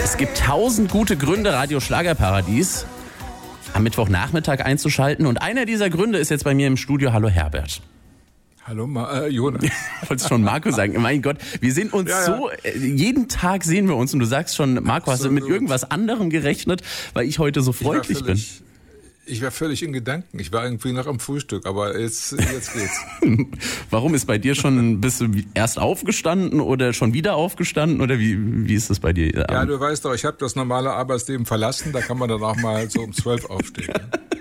Es gibt 1000 gute Gründe, Radio Schlagerparadies am Mittwochnachmittag einzuschalten. Und einer dieser Gründe ist jetzt bei mir im Studio. Hallo Herbert. Hallo Jonas. Ich wollte schon Marco sagen. Mein Gott, wir sind uns so, jeden Tag sehen wir uns und du sagst schon, Marco, hast du mit irgendwas anderem gerechnet, weil ich heute so freundlich bin? Ich war völlig in Gedanken. Ich war irgendwie noch am Frühstück, aber jetzt geht's. Warum ist bei dir schon, bist du erst aufgestanden oder schon wieder aufgestanden oder wie ist das bei dir? Ja, du weißt doch, ich habe das normale Arbeitsleben verlassen, da kann man dann auch mal so um 12 aufstehen.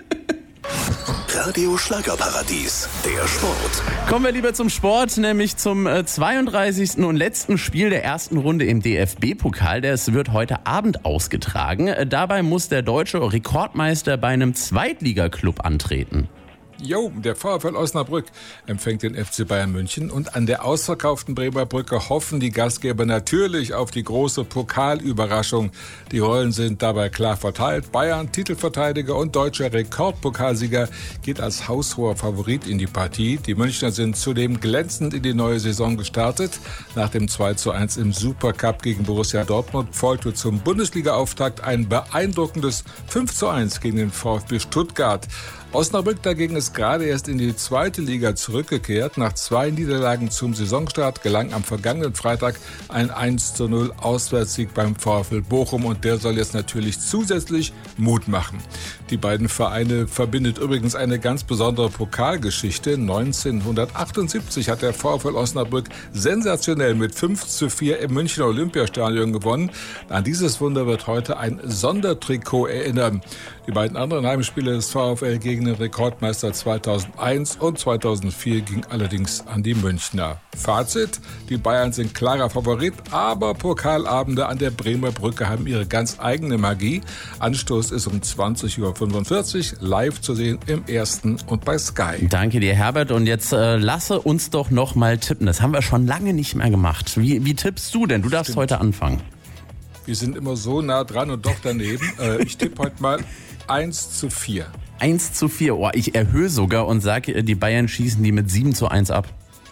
Radio Schlagerparadies, der Sport. Kommen wir lieber zum Sport, nämlich zum 32. und letzten Spiel der ersten Runde im DFB-Pokal. Das wird heute Abend ausgetragen. Dabei muss der deutsche Rekordmeister bei einem Zweitligaklub antreten. Der VfL Osnabrück empfängt den FC Bayern München und an der ausverkauften Bremer Brücke hoffen die Gastgeber natürlich auf die große Pokalüberraschung. Die Rollen sind dabei klar verteilt. Bayern, Titelverteidiger und deutscher Rekordpokalsieger, geht als haushoher Favorit in die Partie. Die Münchner sind zudem glänzend in die neue Saison gestartet. Nach dem 2:1 im Supercup gegen Borussia Dortmund folgte zum Bundesliga-Auftakt ein beeindruckendes 5:1 gegen den VfB Stuttgart. Osnabrück dagegen ist gerade erst in die zweite Liga zurückgekehrt. Nach 2 Niederlagen zum Saisonstart gelang am vergangenen Freitag ein 1:0 Auswärtssieg beim VfL Bochum und der soll jetzt natürlich zusätzlich Mut machen. Die beiden Vereine verbindet übrigens eine ganz besondere Pokalgeschichte. 1978 hat der VfL Osnabrück sensationell mit 5:4 im Münchner Olympiastadion gewonnen. An dieses Wunder wird heute ein Sondertrikot erinnern. Die beiden anderen Heimspiele des VfL gegen den Rekordmeister 2001 und 2004 ging allerdings an die Münchner. Fazit: Die Bayern sind klarer Favorit, aber Pokalabende an der Bremer Brücke haben ihre ganz eigene Magie. Anstoß ist um 20:45 Uhr live zu sehen im Ersten und bei Sky. Danke dir, Herbert. Und jetzt lasse uns doch noch mal tippen. Das haben wir schon lange nicht mehr gemacht. Wie tippst du denn? Du darfst heute anfangen. Wir sind immer so nah dran und doch daneben. Ich tippe heute mal 1:4. 1:4. Oh, ich erhöhe sogar und sage, die Bayern schießen die mit 7:1 ab.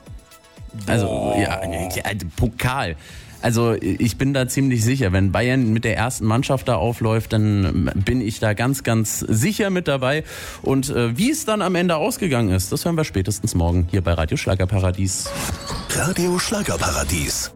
Also, Pokal. Also, ich bin da ziemlich sicher. Wenn Bayern mit der ersten Mannschaft da aufläuft, dann bin ich da ganz, ganz sicher mit dabei. Und wie es dann am Ende ausgegangen ist, das hören wir spätestens morgen hier bei Radio Schlagerparadies. Radio Schlagerparadies.